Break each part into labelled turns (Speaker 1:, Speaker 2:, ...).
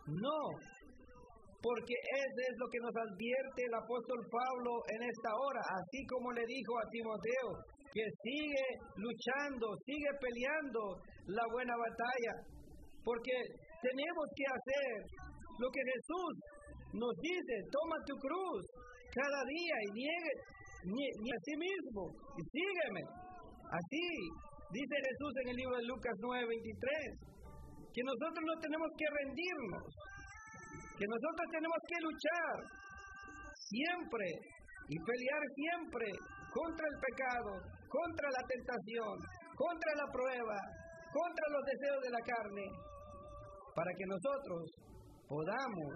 Speaker 1: No, porque eso es lo que nos advierte el apóstol Pablo en esta hora, así como le dijo a Timoteo, que sigue luchando, sigue peleando la buena batalla, porque tenemos que hacer lo que Jesús nos dice: toma tu cruz cada día y niegue a sí mismo y sígueme. Así dice Jesús en el libro de Lucas 9:23, que nosotros no tenemos que rendirnos, que nosotros tenemos que luchar siempre y pelear siempre contra el pecado, contra la tentación, contra la prueba, contra los deseos de la carne, para que nosotros podamos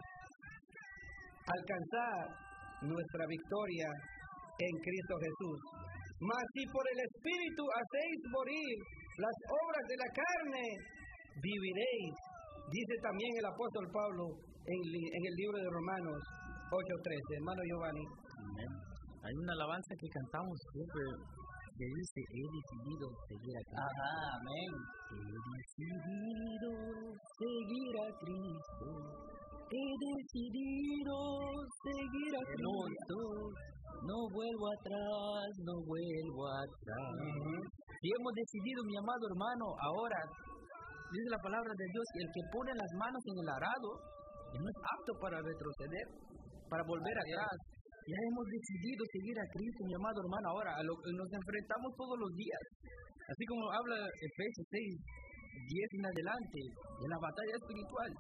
Speaker 1: alcanzar nuestra victoria en Cristo Jesús. Mas si por el Espíritu hacéis morir las obras de la carne, viviréis, dice también el apóstol Pablo en el libro de Romanos 8:13. Hermano Giovanni.
Speaker 2: Amén. Hay una alabanza que cantamos siempre que dice: he decidido seguir a Cristo.
Speaker 1: Ajá, amén.
Speaker 2: He decidido seguir a Cristo. He decidido seguir a Cristo. No vuelvo atrás, no vuelvo atrás. Si hemos decidido, mi amado hermano, ahora dice la palabra de Dios que el que pone las manos en el arado no es apto para retroceder, para volver atrás. Ya hemos decidido seguir a Cristo, mi amado hermano. Ahora nos enfrentamos todos los días, así como habla Efesios 6:10 en adelante, en la batalla espiritual.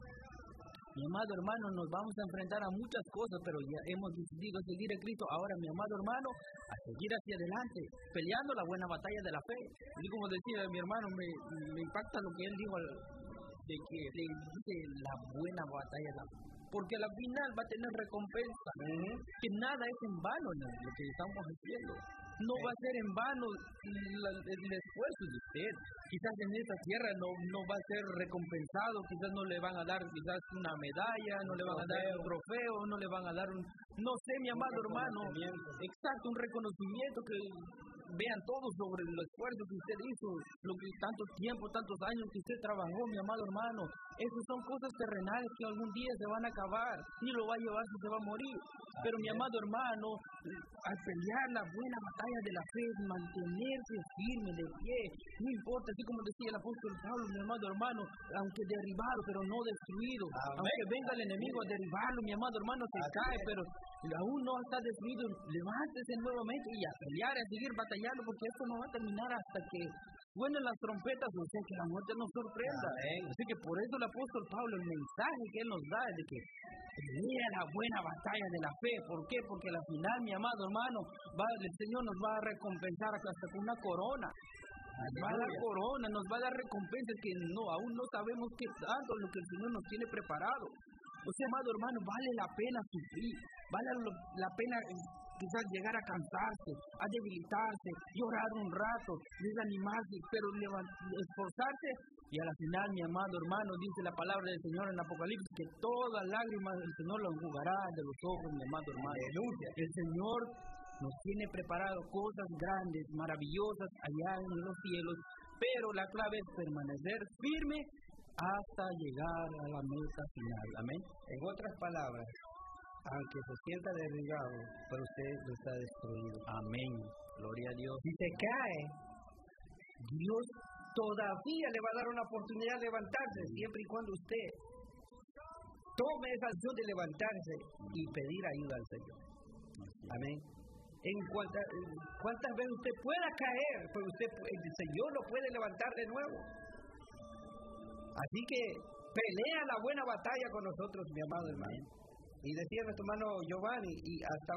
Speaker 2: Mi amado hermano, nos vamos a enfrentar a muchas cosas, pero ya hemos decidido seguir a Cristo. Ahora, mi amado hermano, a seguir hacia adelante, peleando la buena batalla de la fe. Y como decía mi hermano, me impacta lo que él dijo, de que le dice la buena batalla de la fe, porque a la final va a tener recompensa, que nada es en vano lo que estamos haciendo. No va a ser en vano el esfuerzo de usted. Quizás en esta tierra no va a ser recompensado, quizás no le van a dar quizás una medalla, no le van a dar un trofeo, no le van a dar no sé, mi amado hermano, exacto, un reconocimiento que vean todos sobre el esfuerzo que usted hizo, lo que tanto tiempo, tantos años que usted trabajó, mi amado hermano. Esas son cosas terrenales que algún día se van a acabar, ni lo va a llevar si se va a morir. Pero mi amado hermano, al pelear la buena batalla de la fe, mantenerse firme de pie, no importa, así como decía el apóstol Pablo, mi amado hermano, aunque derribado, pero no destruido. Amén. Aunque venga el enemigo a derribarlo, mi amado hermano, se cae, pero aún no está destruido. Levántese nuevamente y a pelear, a seguir batallando, porque esto no va a terminar hasta que suenen las trompetas, o sea, que la muerte nos sorprenda. Amén. Así que por eso el apóstol Pablo, el mensaje que él nos da es de que pelea la buena batalla de la fe. ¿Por qué? Porque al final, mi amado hermano, el Señor nos va a recompensar hasta con una corona. Nos va a dar corona, nos va a dar recompensas que aún no sabemos qué tanto lo que el Señor nos tiene preparado. O sea, amado hermano, vale la pena sufrir, vale la pena quizás llegar a cansarse, a debilitarse, llorar un rato, desanimarse, pero esforzarse. Y a la final, mi amado hermano, dice la palabra del Señor en Apocalipsis, que todas lágrimas del Señor lo enjugará de los ojos, mi amado hermano. Aleluya. El Señor nos tiene preparado cosas grandes, maravillosas allá en los cielos, pero la clave es permanecer firme hasta llegar a la meta final. Amén.
Speaker 1: En otras palabras, aunque se sienta derribado, pero usted no está destruido.
Speaker 2: Amén. Gloria a Dios.
Speaker 1: Si se cae, Dios todavía le va a dar una oportunidad de levantarse, siempre y cuando usted tome esa acción de levantarse y pedir ayuda al Señor. Amén. En cuántas veces usted pueda caer, pues el Señor lo puede levantar de nuevo. Así que pelea la buena batalla con nosotros, mi amado hermano. Y decía nuestro hermano Giovanni, y hasta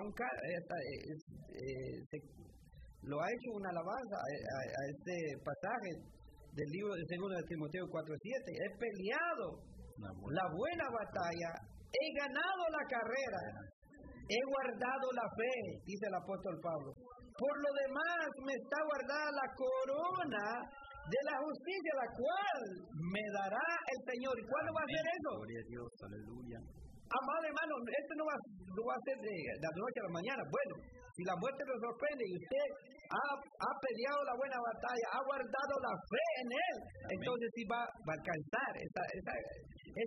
Speaker 1: lo ha hecho una alabanza a este pasaje del libro de 2 de Timoteo 4:7. He peleado la buena batalla, he ganado la carrera, he guardado la fe, dice el apóstol Pablo. Por lo demás me está guardada la corona de la justicia, la cual me dará el Señor. ¿Y cuándo va a ser eso?
Speaker 2: Gloria a Dios, aleluya.
Speaker 1: Amado hermano, esto no va a ser de la noche a la mañana. Bueno, si la muerte lo sorprende y usted ha peleado la buena batalla, ha guardado la fe en Él, amén, entonces sí va a alcanzar esa